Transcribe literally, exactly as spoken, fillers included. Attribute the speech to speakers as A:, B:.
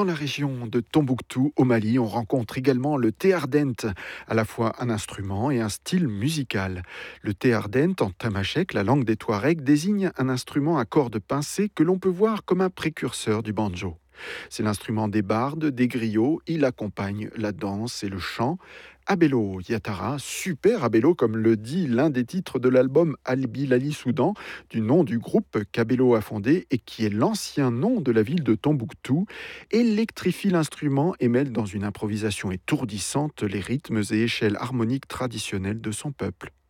A: dans la région de Tombouctou, au Mali, on rencontre également le théardent, à la fois un instrument et un style musical. Le théardent, en tamashek, la langue des Touaregs, désigne un instrument à cordes pincées que l'on peut voir comme un précurseur du banjo. C'est l'instrument des bardes, des griots, il accompagne la danse et le chant. Abelo Yatara, super Abelo, comme le dit l'un des titres de l'album Al-Bilali Soudan, du nom du groupe qu'Abelo a fondé et qui est l'ancien nom de la ville de Tombouctou, électrifie l'instrument et mêle dans une improvisation étourdissante les rythmes et échelles harmoniques traditionnels de son peuple.